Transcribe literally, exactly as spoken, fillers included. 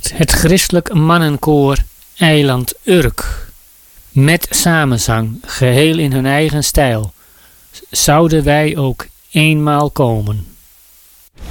Het christelijk mannenkoor Eiland Urk. Met samenzang, geheel in hun eigen stijl. Zouden wij ook eenmaal komen.